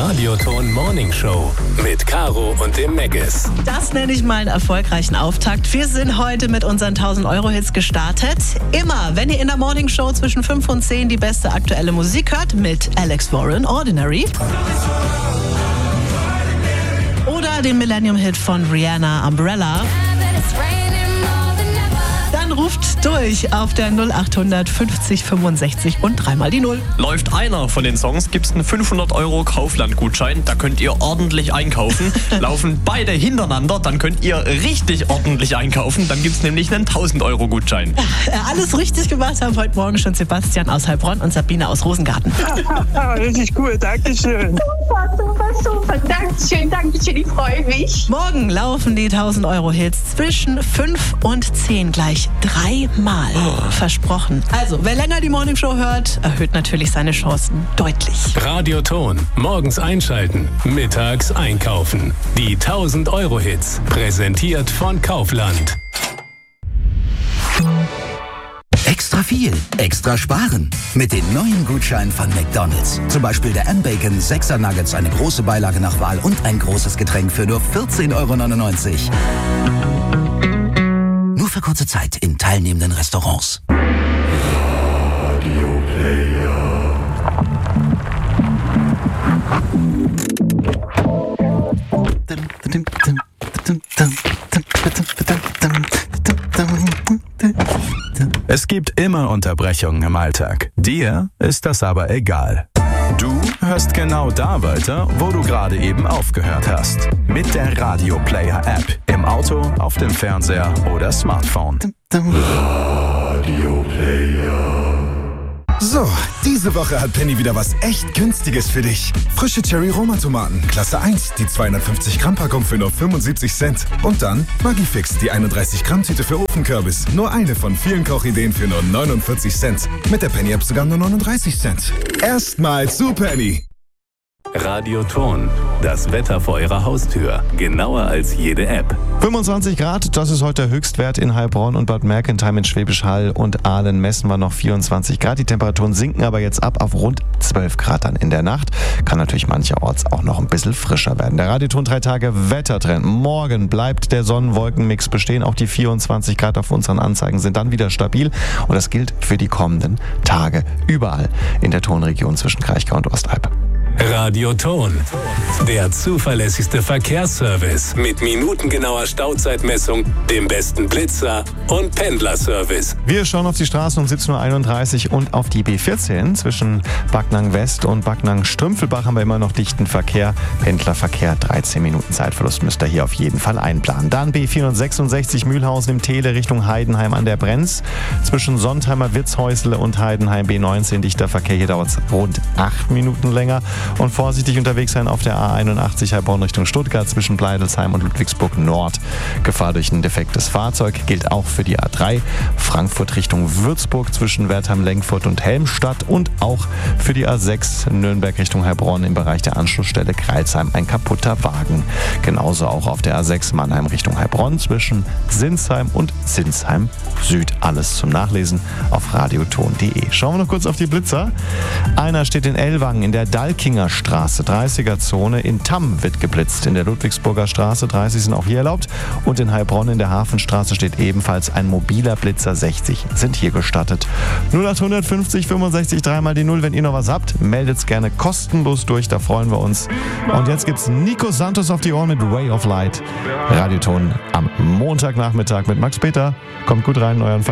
Radioton Morning Show mit Caro und dem Meggis. Das nenne ich mal einen erfolgreichen Auftakt. Wir sind heute mit unseren 1000-Euro-Hits gestartet. Immer, wenn ihr in der Morning Show zwischen 5 und 10 die beste aktuelle Musik hört, mit Alex Warren, Ordinary. Oder den Millennium-Hit von Rihanna, Umbrella. Dann ruft durch auf der 0800 50 65 und dreimal die 0. Läuft einer von den Songs, gibt's einen 500 € Kaufland-Gutschein. Da könnt ihr ordentlich einkaufen. Laufen beide hintereinander, dann könnt ihr richtig ordentlich einkaufen. Dann gibt's nämlich einen 1000 € Gutschein. Alles richtig gemacht haben heute Morgen schon Sebastian aus Heilbronn und Sabine aus Rosengarten. Richtig cool, Dankeschön. Super. Dankeschön, ich freue mich. Morgen laufen die 1000-Euro-Hits zwischen 5 und 10 gleich 3-mal. Versprochen. Also, wer länger die Morning Show hört, erhöht natürlich seine Chancen deutlich. Radioton. Morgens einschalten, mittags einkaufen. Die 1000-Euro-Hits. Präsentiert von Kaufland. Extra viel, extra sparen. Mit den neuen Gutscheinen von McDonald's. Zum Beispiel der M-Bacon 6er Nuggets, eine große Beilage nach Wahl und ein großes Getränk für nur 14,99 €. Nur für kurze Zeit in teilnehmenden Restaurants. Radio Player. Es gibt immer Unterbrechungen im Alltag. Dir ist das aber egal. Du hörst genau da weiter, wo du gerade eben aufgehört hast. Mit der Radio Player App. Im Auto, auf dem Fernseher oder Smartphone. Radio Player. So, diese Woche hat Penny wieder was echt Günstiges für dich. Frische Cherry-Roma-Tomaten, Klasse 1, die 250-Gramm-Packung für nur 75 Cent. Und dann Maggi-Fix, die 31-Gramm-Tüte für Ofenkürbis. Nur eine von vielen Kochideen für nur 49 Cent. Mit der Penny-App sogar nur 39 Cent. Erstmal zu Penny. Radioton. Das Wetter vor eurer Haustür. Genauer als jede App. 25 Grad, das ist heute der Höchstwert in Heilbronn und Bad Mergentheim in Schwäbisch Hall und Aalen messen wir noch 24 Grad. Die Temperaturen sinken aber jetzt ab auf rund 12 Grad dann in der Nacht. Kann natürlich mancherorts auch noch ein bisschen frischer werden. Der Radioton 3 Tage Wettertrend. Morgen bleibt der Sonnenwolkenmix bestehen. Auch die 24 Grad auf unseren Anzeigen sind dann wieder stabil. Und das gilt für die kommenden Tage überall in der Tonregion zwischen Kraichgau und Ostalb. Radioton. Der zuverlässigste Verkehrsservice mit minutengenauer Stauzeitmessung, dem besten Blitzer und Pendlerservice. Wir schauen auf die Straßen um 17:31 Uhr und auf die B14. Zwischen Backnang West und Backnang Strümpfelbach haben wir immer noch dichten Verkehr. Pendlerverkehr, 13 Minuten Zeitverlust müsst ihr hier auf jeden Fall einplanen. Dann B466 Mühlhausen im Tele Richtung Heidenheim an der Brenz. Zwischen Sontheimer Witzhäusle und Heidenheim B19 dichter Verkehr. Hier dauert es rund 8 Minuten länger. Und vorsichtig unterwegs sein auf der A81 Heilbronn Richtung Stuttgart zwischen Bleidelsheim und Ludwigsburg Nord. Gefahr durch ein defektes Fahrzeug gilt auch für die A3 Frankfurt Richtung Würzburg zwischen Wertheim-Lenkfurt und Helmstadt und auch für die A6 Nürnberg Richtung Heilbronn im Bereich der Anschlussstelle Kreilsheim ein kaputter Wagen. Genauso auch auf der A6 Mannheim Richtung Heilbronn zwischen Sinsheim und Sinsheim Süd. Alles zum Nachlesen auf radioton.de. Schauen wir noch kurz auf die Blitzer. Einer steht in Ellwangen in der Dalkinger Straße, 30er-Zone. In Tamm wird geblitzt. In der Ludwigsburger Straße, 30 sind auch hier erlaubt. Und in Heilbronn in der Hafenstraße steht ebenfalls ein mobiler Blitzer, 60 sind hier gestattet. 0850 65 dreimal die 0. Wenn ihr noch was habt, meldet's gerne kostenlos durch, da freuen wir uns. Und jetzt gibt's Nico Santos auf die Ohren mit Way of Light. Radioton am Montagnachmittag mit Max Peter. Kommt gut rein in euren